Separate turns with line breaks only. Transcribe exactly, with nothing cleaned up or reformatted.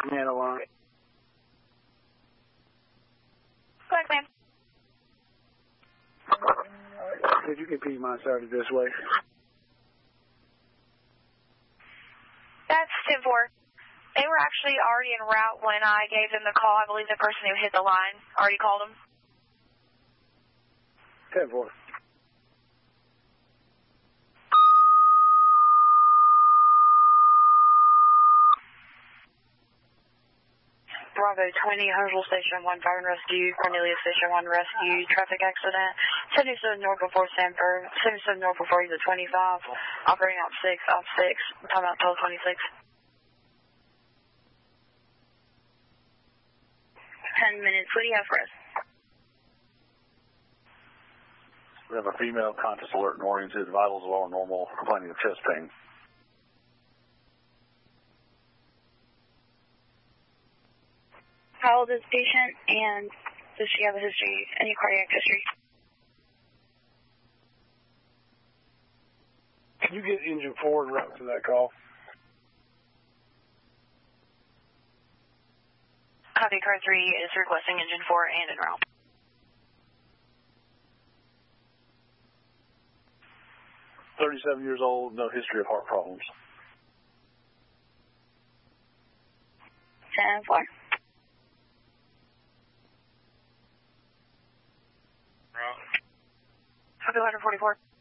Command line.
Go ahead, ma'am.
Did you get P my started this way?
That's ten four. They were actually already en route when I gave them the call. I believe the person who hit the line already called them.
ten four.
Bravo twenty, Huntersville Station one, Fire and Rescue, Cornelia Station one, Rescue, traffic accident, seventy-seven north before Sanford, seventy-seven north before the twenty-five, operating out six, off six, time out twelve twenty-six. ten minutes, what do you have for us?
We have a female conscious alert and oriented, vitals well and normal, complaining of chest pain.
How old is the patient, and does she have a history, any cardiac history?
Can you get engine four and route to that call?
Copy, car three is requesting engine four and en route.
thirty-seven years old, no history of heart problems.
ten four.
Copy, one forty-four.